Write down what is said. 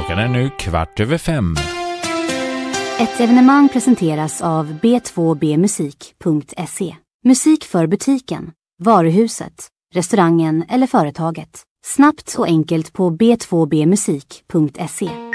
Klockan är nu 5:15. Ett evenemang presenteras av b2bmusik.se. Musik för butiken, varuhuset, restaurangen eller företaget. Snabbt och enkelt på b2bmusik.se.